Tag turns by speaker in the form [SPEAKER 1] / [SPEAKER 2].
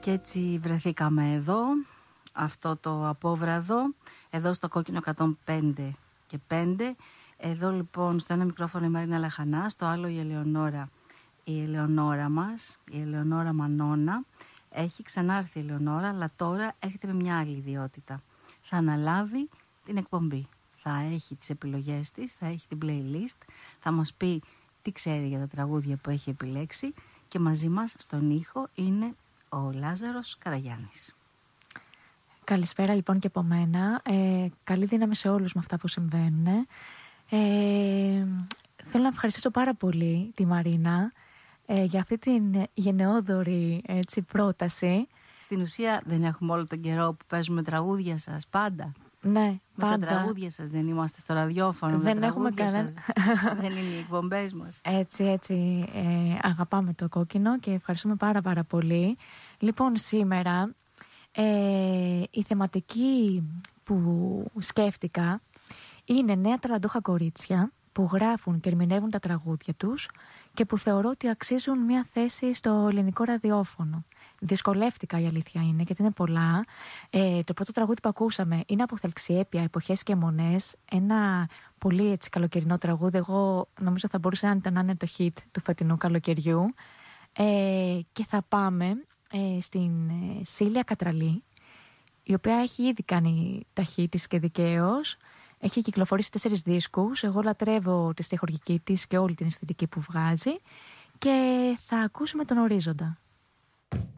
[SPEAKER 1] Και έτσι βρεθήκαμε εδώ, αυτό το απόβραδο, εδώ στο Κόκκινο 105 και 5. Εδώ λοιπόν στο ένα μικρόφωνο η Μαρίνα Λαχανά, στο άλλο η Ελεονόρα μας, η Ελεονόρα Μανώνα. Έχει ξανάρθει η Ελεονόρα, αλλά τώρα έρχεται με μια άλλη ιδιότητα. Θα αναλάβει την εκπομπή. Θα έχει τις επιλογές της, θα έχει την playlist, θα μας πει τι ξέρει για τα τραγούδια που έχει επιλέξει και μαζί μας στον ήχο είναι ο Λάζαρος Καραγιάννης.
[SPEAKER 2] Καλησπέρα λοιπόν και από μένα. Καλή δύναμη σε όλους με αυτά που συμβαίνουν. Θέλω να ευχαριστήσω πάρα πολύ τη Μαρίνα για αυτή την γενναιόδορη πρόταση.
[SPEAKER 1] Στην ουσία δεν έχουμε όλο τον καιρό που παίζουμε τραγούδια σας πάντα.
[SPEAKER 2] Ναι,
[SPEAKER 1] με
[SPEAKER 2] πάντα.
[SPEAKER 1] τα τραγούδια σας δεν είμαστε στο ραδιόφωνο.
[SPEAKER 2] Δεν
[SPEAKER 1] με τα
[SPEAKER 2] έχουμε
[SPEAKER 1] κανένα. Δεν είναι οι εκπομπές μας.
[SPEAKER 2] Έτσι, αγαπάμε το Κόκκινο και ευχαριστούμε πάρα πολύ. Λοιπόν, σήμερα η θεματική που σκέφτηκα είναι νέα ταλαντούχα κορίτσια που γράφουν και ερμηνεύουν τα τραγούδια τους και που θεωρώ ότι αξίζουν μια θέση στο ελληνικό ραδιόφωνο. Δυσκολεύτηκα, η αλήθεια είναι, γιατί είναι πολλά. Το πρώτο τραγούδι που ακούσαμε είναι από Θελξιέπεια, Εποχές και Μονές. Ένα πολύ καλοκαιρινό τραγούδι. Εγώ νομίζω θα μπορούσε να είναι το hit του φετινού καλοκαιριού. Και θα πάμε στην Σίλια Κατραλή, η οποία έχει ήδη κάνει τα hit της και δικαίως. Έχει κυκλοφορήσει 4 δίσκους. Εγώ λατρεύω τη στιχουργική της και όλη την αισθητική που βγάζει. Και θα ακούσουμε τον Ορίζοντα.